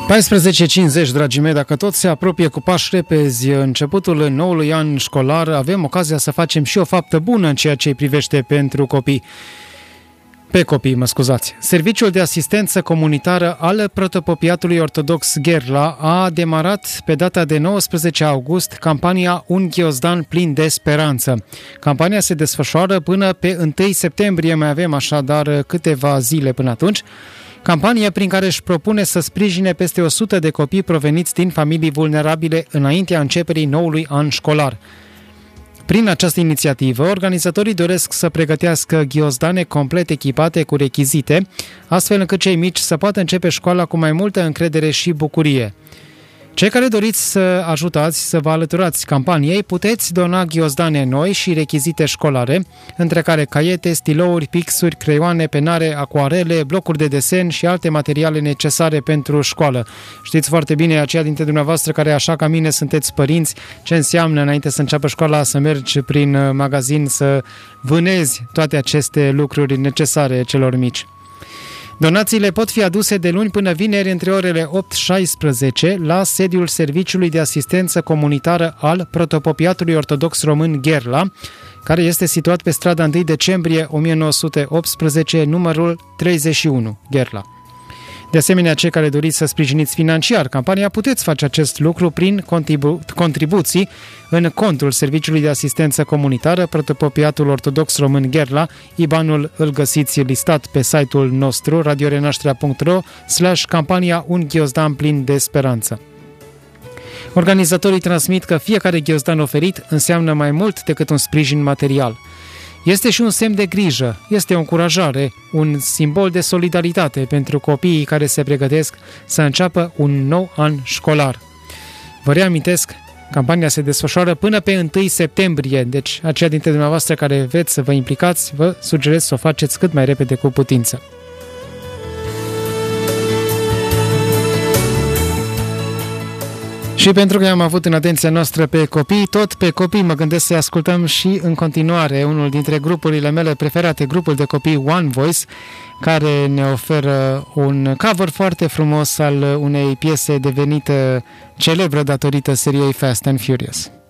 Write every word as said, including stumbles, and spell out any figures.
paisprezece cincizeci, dragii mei, dacă tot se apropie cu pași repezi începutul noului an școlar, avem ocazia să facem și o faptă bună în ceea ce îi privește pentru copii. Pe copii, mă scuzați. Serviciul de asistență comunitară al Protopopiatului Ortodox Gherla a demarat pe data de nouăsprezece august campania Un ghiozdan plin de speranță. Campania se desfășoară până pe întâi septembrie, mai avem așadar câteva zile până atunci. Campanie prin care își propune să sprijine peste o sută de copii proveniți din familii vulnerabile înaintea începerii noului an școlar. Prin această inițiativă, organizatorii doresc să pregătească ghiozdane complet echipate cu rechizite, astfel încât cei mici să poată începe școala cu mai multă încredere și bucurie. Cei care doriți să ajutați să vă alăturați campaniei, puteți dona ghiozdane noi și rechizite școlare, între care caiete, stilouri, pixuri, creioane, penare, acuarele, blocuri de desen și alte materiale necesare pentru școală. Știți foarte bine, aceia dintre dumneavoastră care, așa ca mine, sunteți părinți, ce înseamnă înainte să înceapă școala să mergi prin magazin să vânezi toate aceste lucruri necesare celor mici. Donațiile pot fi aduse de luni până vineri între orele opt și șaisprezece la sediul Serviciului de Asistență Comunitară al Protopopiatului Ortodox Român Gherla, care este situat pe strada întâi decembrie o mie nouă sute optsprezece, numărul treizeci și unu, Gherla. De asemenea, cei care doriți să sprijiniți financiar campania, puteți face acest lucru prin contribu- contribuții în contul Serviciului de Asistență Comunitară Protopopiatul Ortodox Român Gherla. I B A N-ul îl găsiți listat pe site-ul nostru radiorenașterea punct ro slash campania Un ghiozdan plin de speranță. Organizatorii transmit că fiecare ghiozdan oferit înseamnă mai mult decât un sprijin material. Este și un semn de grijă, este o încurajare, un simbol de solidaritate pentru copiii care se pregătesc să înceapă un nou an școlar. Vă reamintesc, campania se desfășoară până pe întâi septembrie, deci aceia dintre dumneavoastră care vreți să vă implicați, vă sugerez să o faceți cât mai repede cu putință. Și pentru că am avut în atenția noastră pe copii, tot pe copii mă gândesc să ascultăm și în continuare unul dintre grupurile mele preferate, grupul de copii One Voice, care ne oferă un cover foarte frumos al unei piese devenite celebră datorită seriei Fast and Furious.